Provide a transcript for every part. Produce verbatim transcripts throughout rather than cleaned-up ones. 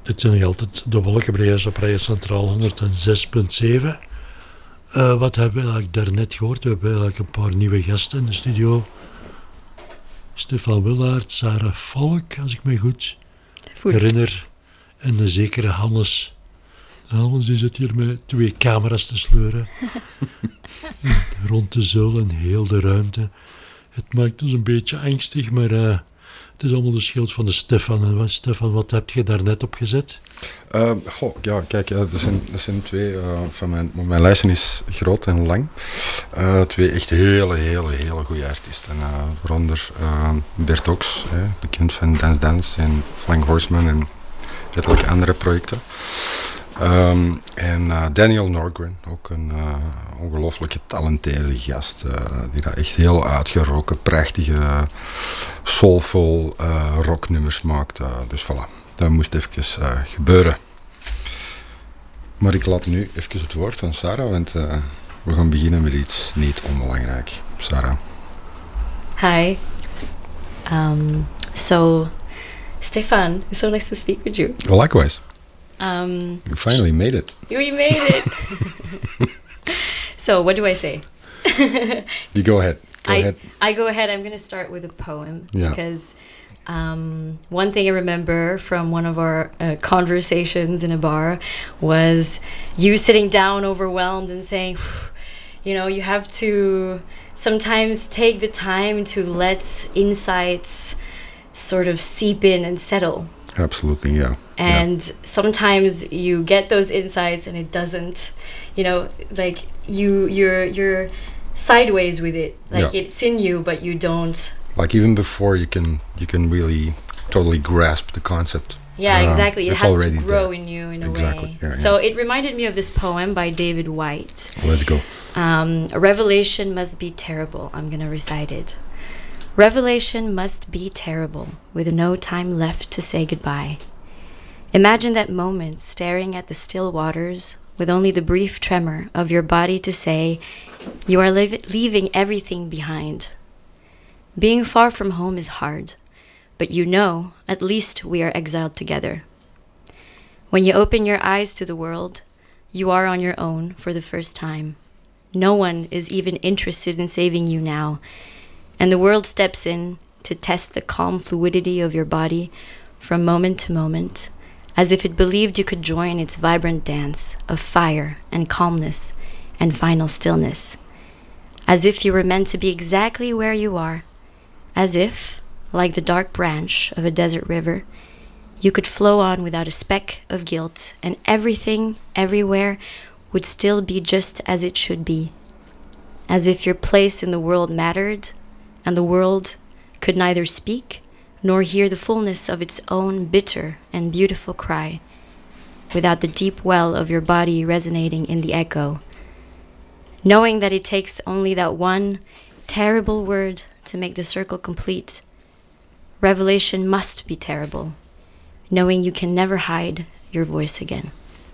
dit zijn nog altijd de Wolkenbreiders op Radio Centraal honderdzes komma zeven. Uh, wat hebben we eigenlijk daarnet gehoord? We hebben eigenlijk een paar nieuwe gasten in de studio. Stefan Willaert, Sarah Volk, als ik me goed Voet. herinner. En een zekere Hannes. Hannes die zit hier met twee camera's te sleuren. Rond de zuil en heel de ruimte. Het maakt ons een beetje angstig, maar uh, het is allemaal de schuld van de Stefan. En wat, Stefan, wat heb je daar net op gezet? Uh, goh, ja, kijk, ja, er, zijn, er zijn twee, uh, van mijn, mijn lijstje is groot en lang. Uh, twee echt hele, hele, hele goede artiesten. Uh, waaronder uh, Bert Ox, hè, bekend van Dance Dance en Flying Horseman en ettelijke andere projecten. Um, en uh, Daniel Norgren, ook een uh, ongelooflijk getalenteerde gast, uh, die daar echt heel uitgeroken, prachtige, uh, soulful uh, rocknummers maakt. Uh, dus voilà, dat moest even uh, gebeuren. Maar ik laat nu even het woord aan Sarah, want uh, we gaan beginnen met iets niet onbelangrijk. Sarah. Hi. Um, so, Stefan, it's so nice to speak with you. Well, likewise. Um, you finally made it. We made it. So, what do I say? You go ahead. Go I, ahead. I go ahead. I'm going to start with a poem yeah. because um, one thing I remember from one of our uh, conversations in a bar was you sitting down overwhelmed and saying, you know, you have to sometimes take the time to let insights sort of seep in and settle. Absolutely, yeah. And yeah. sometimes you get those insights and it doesn't, you know, like you you're you're sideways with it. Like yeah. it's in you but you don't. Like even before you can you can really totally grasp the concept. Yeah, uh, exactly. It it's has already to grow there. in you in a exactly. way. Yeah, so yeah. it reminded me of this poem by David White. Let's go. Um, a revelation must be terrible. I'm going to recite it. Revelation must be terrible, with no time left to say goodbye. Imagine that moment staring at the still waters, with only the brief tremor of your body to say, you are li- leaving everything behind. Being far from home is hard, but you know, at least we are exiled together. When you open your eyes to the world, you are on your own for the first time. No one is even interested in saving you now, and the world steps in to test the calm fluidity of your body from moment to moment, as if it believed you could join its vibrant dance of fire and calmness and final stillness. As if you were meant to be exactly where you are. As if, like the dark branch of a desert river, you could flow on without a speck of guilt, and everything, everywhere, would still be just as it should be. As if your place in the world mattered, and the world could neither speak nor hear the fullness of its own bitter and beautiful cry, without the deep well of your body resonating in the echo. Knowing that it takes only that one terrible word to make the circle complete, revelation must be terrible, knowing you can never hide your voice again.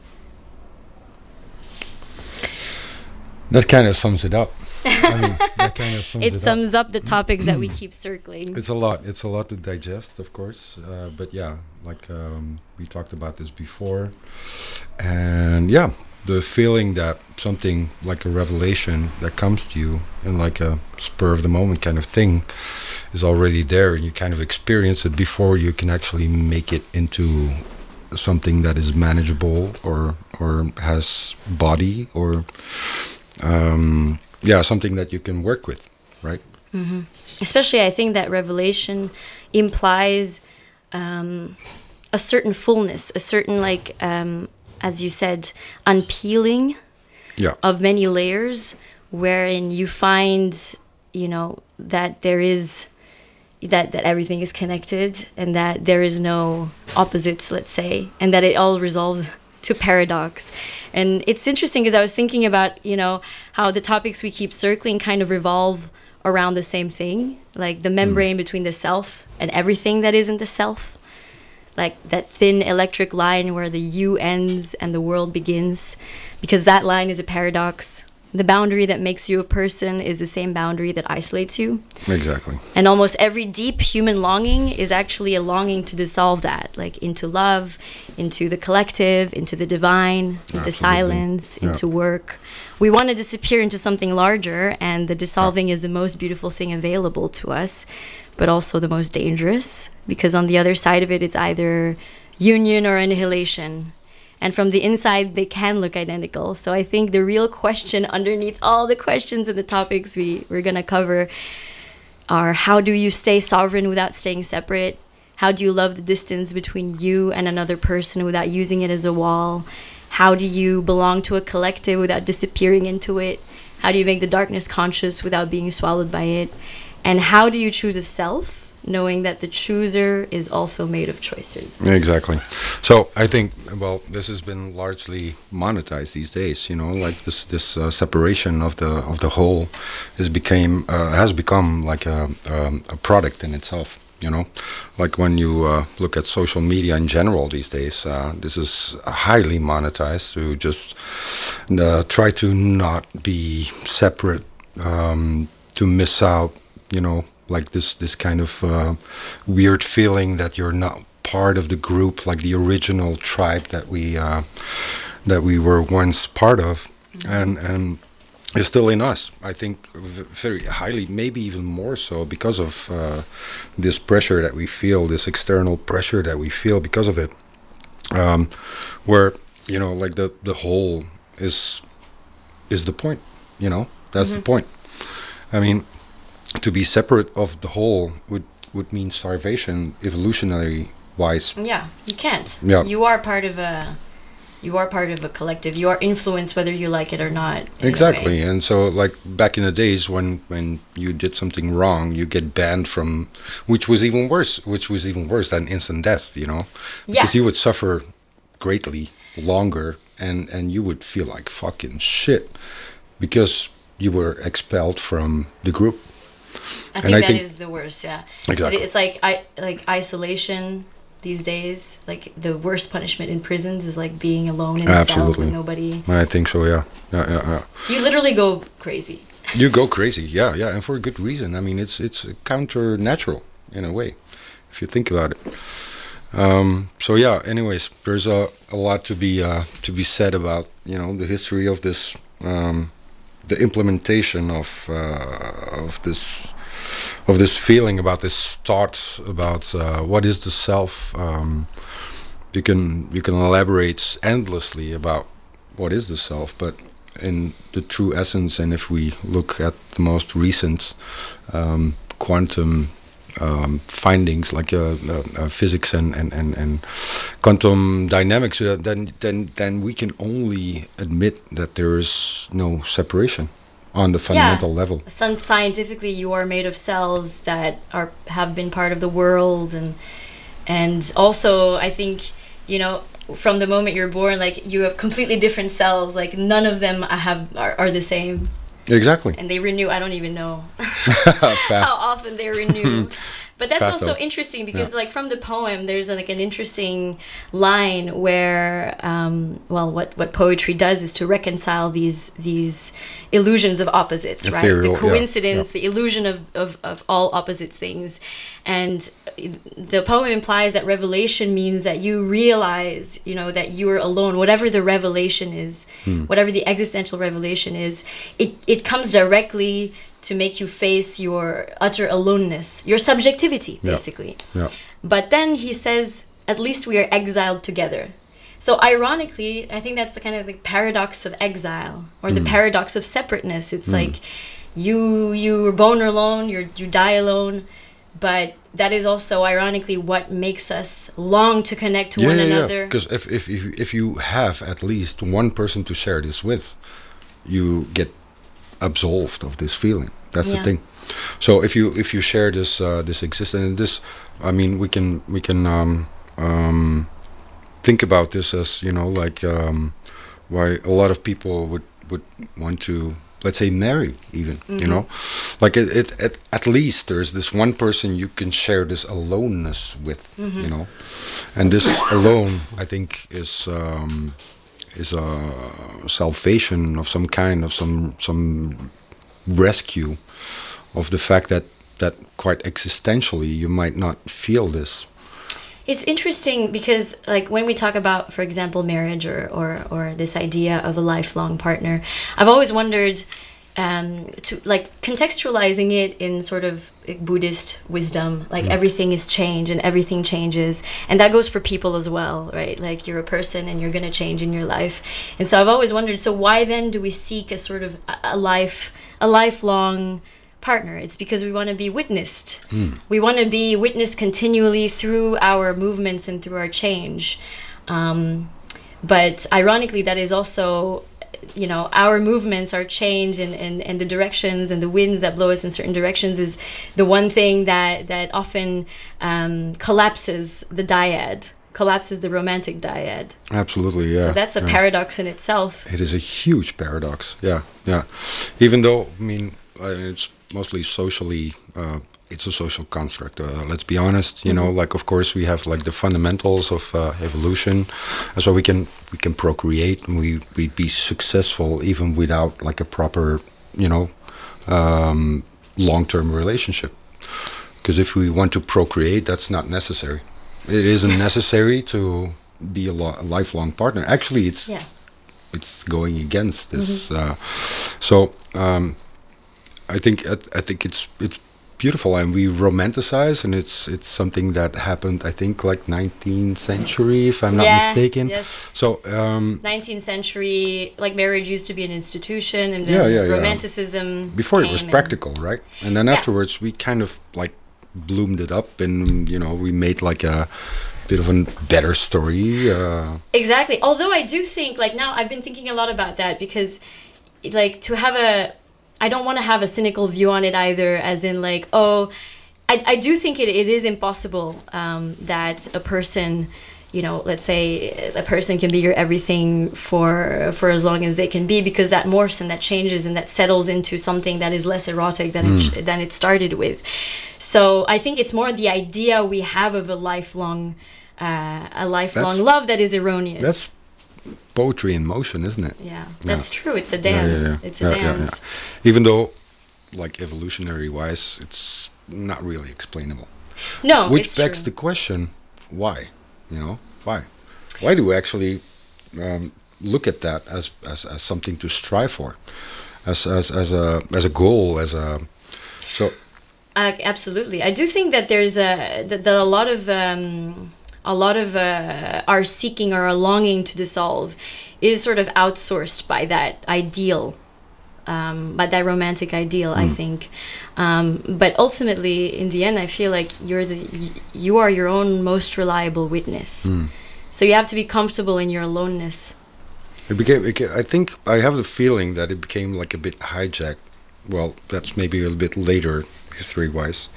That kind of sums it up. I mean, that kind of sums it, it sums up. up the topics that we keep circling. It's a lot. It's a lot to digest, of course. Uh, but yeah, like um, we talked about this before. And yeah, the feeling that something like a revelation that comes to you in like a spur of the moment kind of thing is already there. And you kind of experience it before you can actually make it into something that is manageable or, or has body or... Um, yeah, something that you can work with, right? Mm-hmm. Especially, I think that revelation implies um, a certain fullness, a certain, like, um, as you said, unpeeling yeah. of many layers, wherein you find, you know, that there is, that, that everything is connected and that there is no opposites, let's say, and that it all resolves to paradox. And it's interesting because I was thinking about, you know, how the topics we keep circling kind of revolve around the same thing, like the membrane mm. between the self and everything that isn't the self, like that thin electric line where the you ends and the world begins, because that line is a paradox, The boundary that makes you a person is the same boundary that isolates you. Exactly. And almost every deep human longing is actually a longing to dissolve that, like into love, into the collective, into the divine, into Absolutely. silence, Yeah. into work. We want to disappear into something larger, and the dissolving is the most beautiful thing available to us, but also the most dangerous, because on the other side of it, it's either union or annihilation. And from the inside, they can look identical. So I think the real question underneath all the questions and the topics we, we're going to cover are: how do you stay sovereign without staying separate? How do you love the distance between you and another person without using it as a wall? How do you belong to a collective without disappearing into it? How do you make the darkness conscious without being swallowed by it? And how do you choose a self, knowing that the chooser is also made of choices? Exactly. So I think, well, this has been largely monetized these days. You know, like this this uh, separation of the of the whole has became uh, has become like a um, a product in itself. You know, like when you uh, look at social media in general these days, uh, this is highly monetized to just uh, try to not be separate, um, to miss out. You know, like this this kind of uh, weird feeling that you're not part of the group, like the original tribe that we uh, that we were once part of, and and is still in us. I think v- very highly, maybe even more so because of uh, this pressure that we feel, this external pressure that we feel because of it. Um, where you know, like the the whole is is the point. You know, that's Mm-hmm. the point. I mean, to be separate of the whole would would mean starvation, evolutionary wise. Yeah, you can't. Yeah. You are part of a you are part of a collective. You are influenced whether you like it or not. in a Exactly. way. And so, like back in the days when when you did something wrong, you get banned from, which was even worse, which was even worse than instant death. You know, Yeah. because you would suffer greatly longer, and and you would feel like fucking shit because you were expelled from the group. I And think I that think- is the worst, yeah. Exactly. It's like I like isolation these days. Like the worst punishment in prisons is like being alone in a cell Absolutely. with nobody. I think so. Yeah. Yeah. Yeah. yeah. You literally go crazy. You go crazy, yeah, yeah, and for a good reason. I mean, it's it's counter natural in a way, if you think about it. Um, so yeah. Anyways, there's a, a lot to be uh, to be said about you know the history of this, um, the implementation of uh, of this of this feeling, about this thought about uh, what is the self. Um, you can you can elaborate endlessly about what is the self, but in the true essence, and if we look at the most recent um, quantum um, findings, like uh, uh, uh, physics and, and, and, and quantum dynamics, uh, then then then we can only admit that there is no separation on the fundamental level. Some scientifically, you are made of cells that are have been part of the world, and and also I think you know from the moment you're born, like you have completely different cells. Like none of them have are, are the same, Exactly. and they renew. I don't even know Fast. how often they renew. But that's Fast also though. interesting because, like, from the poem, there's like an interesting line where, um, well, what, what poetry does is to reconcile these these illusions of opposites, right? Ethereal, The yeah, coincidence, yeah. the illusion of, of, of all opposite things. And the poem implies that revelation means that you realize, you know, that you're alone. Whatever the revelation is, Hmm. whatever the existential revelation is, it, it comes directly to make you face your utter aloneness, your subjectivity, Yeah. basically. Yeah. But then he says, at least we are exiled together. So ironically, I think that's the kind of like paradox of exile, or the paradox of separateness. It's like you you were born alone, you you die alone, but that is also ironically what makes us long to connect to Yeah, one yeah, yeah. another. Because if, if if if you have at least one person to share this with, you get absolved of this feeling. That's Yeah. the thing. So if you if you share this uh, this existence, and this, I mean, we can we can um, um, think about this as you know like um, why a lot of people would would want to, let's say, marry even. You know, like it, it, it at least there's this one person you can share this aloneness with. You know, and this alone I think is um, is a salvation of some kind, of some some rescue of the fact that that quite existentially you might not feel this. It's interesting because, like, when we talk about, for example, marriage or, or, or this idea of a lifelong partner, I've always wondered, um, to like contextualizing it in sort of Buddhist wisdom, like mm. everything is change and everything changes, and that goes for people as well, right? Like, you're a person and you're going to change in your life, and so I've always wondered, so why then do we seek a sort of a life, a lifelong partner? It's because we want to be witnessed. Mm. We want to be witnessed continually through our movements and through our change. Um, but ironically, that is also, you know, our movements, our change, and, and, and the directions and the winds that blow us in certain directions is the one thing that, that often um, collapses the dyad, collapses the romantic dyad. Absolutely, yeah. So that's a yeah. paradox in itself. It is a huge paradox, yeah, yeah. Even though, I mean, uh, it's mostly socially, uh, it's a social construct. Uh, let's be honest, you mm-hmm. know, like, of course we have like the fundamentals of uh, evolution, and so we can we can procreate, and we we'd be successful even without like a proper, you know, um, long-term relationship. Because if we want to procreate, that's not necessary. It isn't necessary to be a, lo- a lifelong partner. Actually, it's yeah. it's going against this. Mm-hmm. Uh, so. Um, I think I think it's it's beautiful, and we romanticize, and it's it's something that happened, I think, like nineteenth century, if I'm not yeah, mistaken. Yes. So um, nineteenth century, like, marriage used to be an institution, and then yeah, yeah, romanticism. Yeah. Before it was practical, right? And then yeah. afterwards, we kind of like bloomed it up, and you know, we made like a bit of a better story. Uh, exactly. Although I do think, like, now I've been thinking a lot about that, because, like, to have a I don't want to have a cynical view on it either, as in, like, oh, I, I do think it, it is impossible um, that a person, you know, let's say a person can be your everything for for as long as they can be, because that morphs and that changes and that settles into something that is less erotic than mm. it than it started with. So I think it's more the idea we have of a lifelong uh, a lifelong that's, love that is erroneous. That's poetry in motion, isn't it? Yeah, that's yeah. true. It's a dance. Yeah, yeah, yeah. It's a yeah, dance. Yeah, yeah. Even though, like, evolutionary wise, it's not really explainable. No, Which it's begs true. the question, why? You know, why? Why do we actually um, look at that as, as as something to strive for, as as as a as a goal, as a so? Uh, absolutely, I do think that there's a that, that a lot of. Um, A lot of uh, our seeking or our longing to dissolve is sort of outsourced by that ideal, um, by that romantic ideal, mm. I think. Um, but ultimately, in the end, I feel like you're the you are your own most reliable witness. Mm. So you have to be comfortable in your aloneness. It became. It, I think I have the feeling that it became like a bit hijacked. Well, that's maybe a little bit later, history-wise.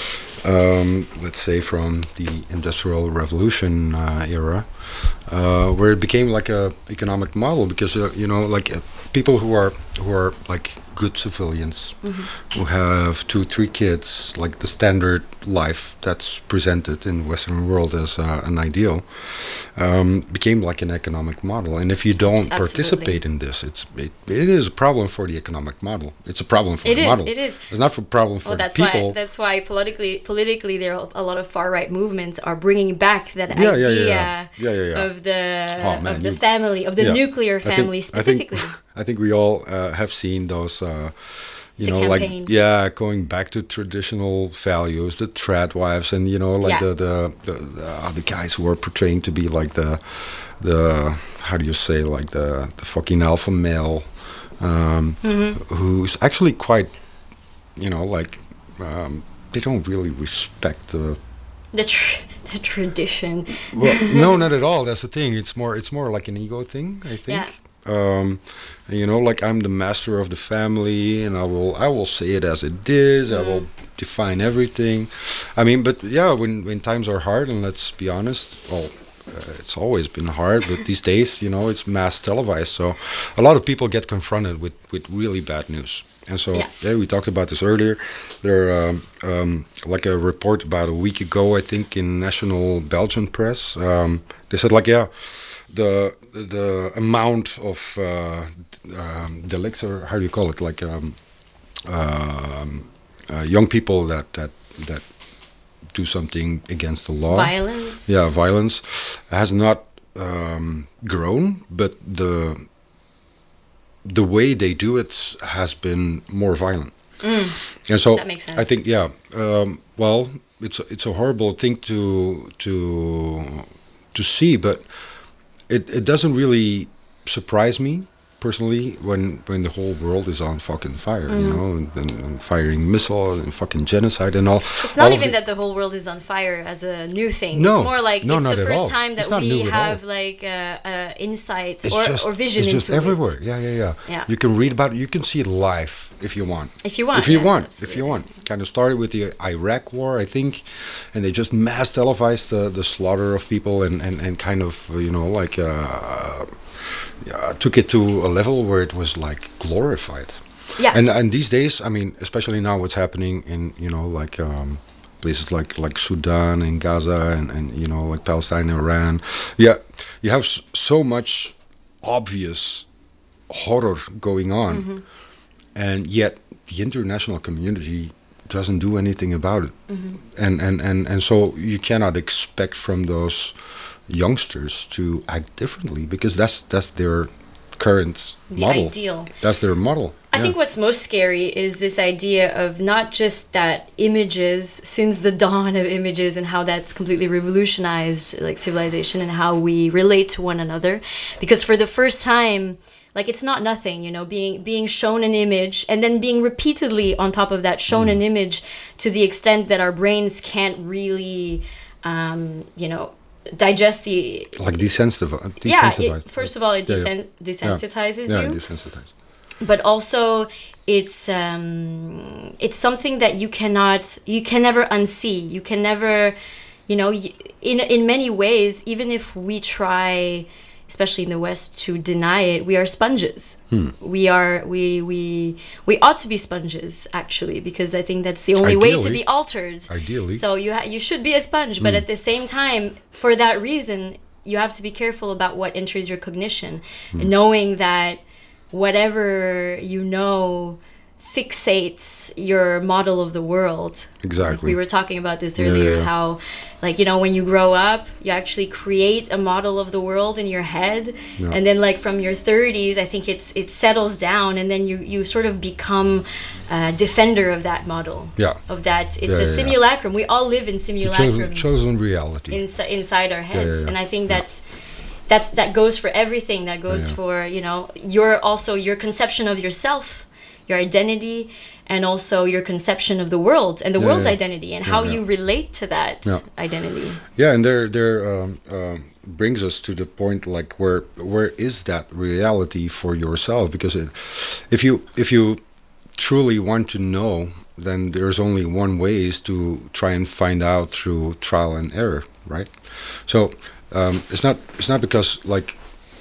Um, let's say from the Industrial Revolution uh, era, uh, where it became like a economic model, because uh, you know, like uh, people who are who are like good civilians, mm-hmm. who have two, three kids, like the standard life that's presented in the Western world as uh, an ideal, um, became like an economic model. And if you don't Absolutely. participate in this, it's it, it is a problem for the economic model. It's a problem for it the is, model. It is. It's not a problem for well, that's the people. Why, that's why politically, politically, there are a lot of far right movements are bringing back that yeah, idea yeah, yeah. Yeah, yeah, yeah. of the oh, man, of the you, family, of the yeah. nuclear family I think, specifically. I think, I think we all uh, have seen those. Uh, You it's know, campaign. like yeah, going back to traditional values, the trad wives, and you know, like yeah. the the the, the, uh, the guys who are portraying to be like the the how do you say like the the fucking alpha male, um, mm-hmm. who's actually quite, you know, like um, they don't really respect the the tr- the tradition. Well, no, not at all. That's the thing. It's more it's more like an ego thing, I think. Yeah. Um, and, you know, like I'm the master of the family, and I will I will say it as it is. Mm. I will define everything. I mean, but yeah, when when times are hard, and let's be honest, well, uh, it's always been hard, but these days, you know, it's mass televised, so a lot of people get confronted with with really bad news. And so, yeah, yeah we talked about this earlier. There, um, um, like a report about a week ago, I think, in National Belgian Press, um, they said, like, yeah. the the amount of uh, um, delicts, or how do you call it, like um, um, uh, young people that that that do something against the law. Violence. Yeah, violence has not um, grown, but the the way they do it has been more violent. Mm, and so that makes sense. I think, yeah, um, well, it's a, it's a horrible thing to to to see, but it, it doesn't really surprise me personally when when the whole world is on fucking fire, mm. you know, and, and, and firing missiles and fucking genocide and all. It's not all even it. that the whole world is on fire as a new thing. No, it's more like no, it's not the at first all. time that it's we have like uh, uh, insight it's or, just, or vision it's into just everywhere. it. Yeah, yeah, yeah, yeah. You can read about it. You can see it live if you want. If you want. If you yes, want. absolutely. If you want. Kind of started with the Iraq War, I think, and they just mass televised the, the slaughter of people and, and, and kind of, you know, like uh, uh, took it to a level where it was like glorified. Yeah. And and these days, I mean, especially now, what's happening in, you know, like um, places like like Sudan and Gaza and, and you know, like Palestine and Iran. Yeah, you have s- so much obvious horror going on, mm-hmm. and yet the international community doesn't do anything about it. Mm-hmm. And, and, and, and so you cannot expect from those youngsters to act differently because that's that's their current the model. Ideal. That's their model. I yeah. think what's most scary is this idea of not just that images, since the dawn of images and how that's completely revolutionized like civilization and how we relate to one another, because for the first time, like it's not nothing, you know, being being shown an image and then being repeatedly on top of that shown mm. an image to the extent that our brains can't really, um, you know, digest the like desensitize. Yeah, it, first of all, it yeah, desen- yeah. desensitizes yeah. you. Yeah, desensitize. But also, it's um, it's something that you cannot, you can never unsee. You can never, you know, in in many ways, even if we try, especially in the West, to deny it, we are sponges. Hmm. We are we we we ought to be sponges actually, because I think that's the only Ideally. way to be altered. Ideally. So you ha- you should be a sponge, but hmm. at the same time, for that reason, you have to be careful about what enters your cognition, hmm. knowing that whatever you know fixates your model of the world. Exactly. Like we were talking about this earlier, yeah, yeah. how, like, you know, when you grow up, you actually create a model of the world in your head. Yeah. And then, like, from your thirties, I think it's it settles down, and then you, you sort of become a defender of that model. Yeah. Of that. It's yeah, a yeah, simulacrum. Yeah. We all live in simulacrums. Chosen, chosen reality. Insi- inside our heads. Yeah, yeah, yeah. And I think that's... That's that goes for everything. That goes yeah. for, you know, your also your conception of yourself, your identity, and also your conception of the world and the yeah, world's yeah. identity and yeah, how yeah. you relate to that yeah. identity. Yeah, and there there um, um, brings us to the point like where where is that reality for yourself? Because it, if you if you truly want to know, then there's only one way is to try and find out through trial and error, right? So. Um, it's not. It's not because like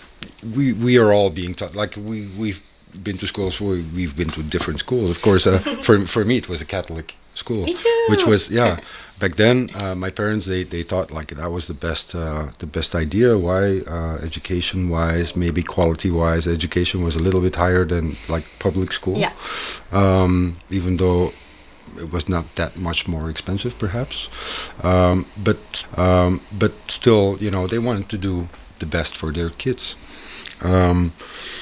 we we are all being taught. Like we we've been to schools. We, we've been to different schools. Of course, uh, for for me it was a Catholic school. Me too. Which was yeah. Back then, uh, my parents they, they thought like that was the best uh, the best idea. Why uh, education wise, maybe quality wise, education was a little bit higher than like public school. Yeah. Um, even though. It was not that much more expensive, perhaps, um, but um, but still, you know, they wanted to do the best for their kids. Um,